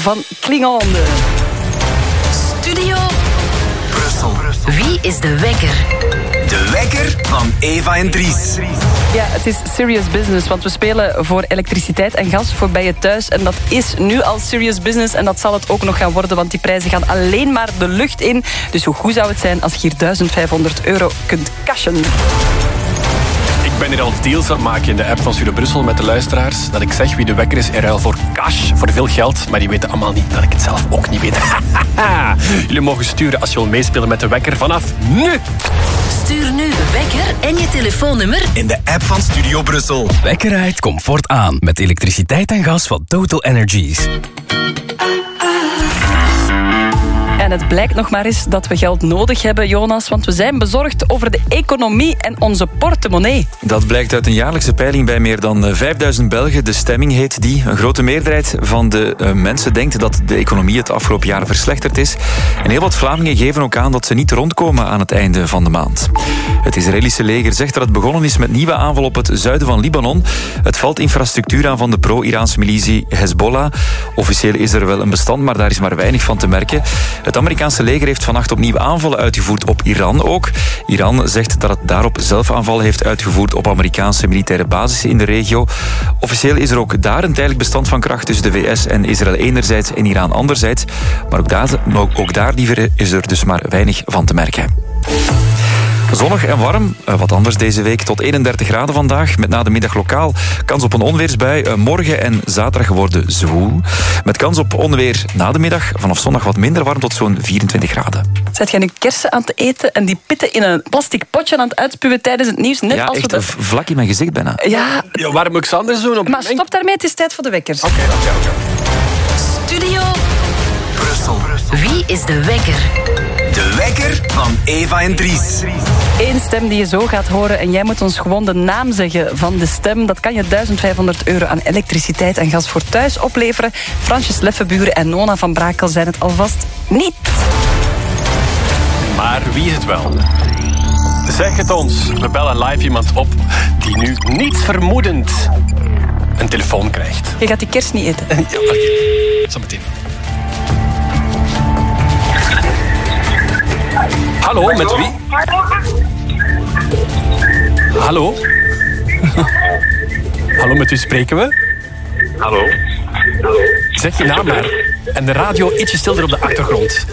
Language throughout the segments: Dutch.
van Klingonde. Studio Brussel. Wie is de wekker? De wekker van Eva en Dries. Ja, het is serious business, want we spelen voor elektriciteit en gas voor bij je thuis. En dat is nu al serious business en dat zal het ook nog gaan worden, want die prijzen gaan alleen maar de lucht in. Dus hoe goed zou het zijn als je hier €1.500 kunt cashen? Ik ben hier al deals aan het maken in de app van Studio Brussel met de luisteraars. Dat ik zeg wie de wekker is in ruil voor cash, voor veel geld. Maar die weten allemaal niet dat ik het zelf ook niet weet. Jullie mogen sturen als je wil meespelen met de wekker vanaf nu. Stuur nu de wekker en je telefoonnummer In de app van Studio Brussel. Wekker uit comfort aan met elektriciteit en gas van Total Energies. En het blijkt nog maar eens dat we geld nodig hebben, Jonas, want we zijn bezorgd over de economie en onze portemonnee. Dat blijkt uit een jaarlijkse peiling bij meer dan 5000 Belgen. De stemming heet die. Een grote meerderheid van de mensen denkt dat de economie het afgelopen jaar verslechterd is. En heel wat Vlamingen geven ook aan dat ze niet rondkomen aan het einde van de maand. Het Israëlische leger zegt dat het begonnen is met nieuwe aanval op het zuiden van Libanon. Het valt infrastructuur aan van de pro-Iraanse militie Hezbollah. Officieel is er wel een bestand, maar daar is maar weinig van te merken. Het Amerikaanse leger heeft vannacht opnieuw aanvallen uitgevoerd op Iran ook. Iran zegt dat het daarop zelf aanvallen heeft uitgevoerd op Amerikaanse militaire basissen in de regio. Officieel is er ook daar een tijdelijk bestand van kracht tussen de VS en Israël enerzijds en Iran anderzijds. Maar ook daar is er dus maar weinig van te merken. Zonnig en warm, wat anders deze week, tot 31 graden vandaag. Met na de middag lokaal kans op een onweersbui. Morgen en zaterdag worden zwoel. Met kans op onweer na de middag. Vanaf zondag wat minder warm, tot zo'n 24 graden. Zet jij nu kersen aan te eten en die pitten in een plastic potje aan het uitspuwen tijdens het nieuws? Net Ja, als echt vlak in mijn gezicht bijna. Ja, Waar moet ik ze anders doen? maar stop daarmee, het is tijd voor de wekkers. Oké. Studio Brussel. Wie is de wekker? De wekker van Eva en Dries. Eén stem die je zo gaat horen en jij moet ons gewoon de naam zeggen van de stem. Dat kan je €1.500 aan elektriciteit en gas voor thuis opleveren. Fransjes Leffenburen en Nona van Brakel zijn het alvast niet. Maar wie is het wel? Zeg het ons. We bellen live iemand op die nu niets vermoedend een telefoon krijgt. Je gaat die kerst niet eten. Ja, oké. Zo meteen. Hallo, met wie? Hallo? Hallo, met wie spreken we? Hallo. Zeg je naam maar. En de radio ietsje stilder op de achtergrond.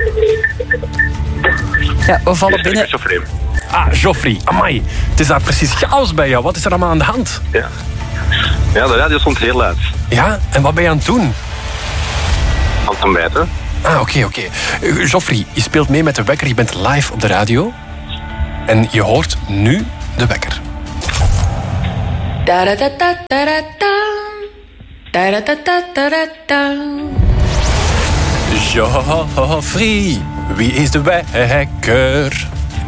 Ja, we vallen binnen. Geoffrey. Ah, Geoffrey. Amai. Het is daar precies chaos bij jou. Wat is er allemaal aan de hand? Ja. Ja, de radio stond heel luid. Ja? En wat ben je aan het doen? Aan het ontbijten. Ah, oké. Geoffrey, je speelt mee met de wekker. Je bent live op de radio. En je hoort nu de wekker. Geoffrey, wie is de wekker?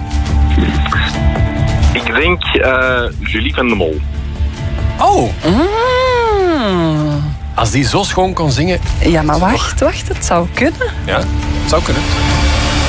Ik denk Julie van de Mol. Oh. Als die zo schoon kon zingen... Ja, maar wacht, het zou kunnen. Ja, zou kunnen.